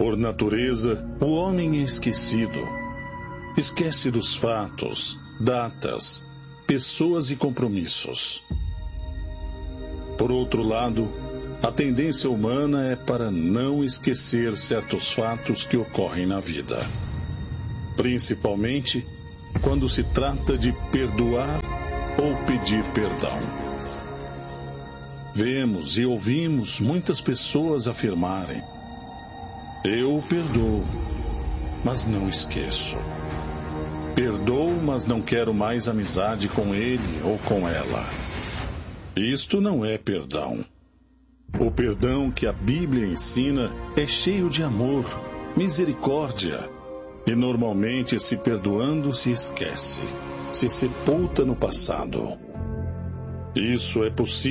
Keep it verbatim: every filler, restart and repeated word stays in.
Por natureza, o homem é esquecido. Esquece dos fatos, datas, pessoas e compromissos. Por outro lado, a tendência humana é para não esquecer certos fatos que ocorrem na vida. Principalmente quando se trata de perdoar ou pedir perdão. Vemos e ouvimos muitas pessoas afirmarem: eu perdoo, mas não esqueço. Perdoo, mas não quero mais amizade com ele ou com ela. Isto não é perdão. O perdão que a Bíblia ensina é cheio de amor, misericórdia, e normalmente, se perdoando, se esquece, se sepulta no passado. Isso é possível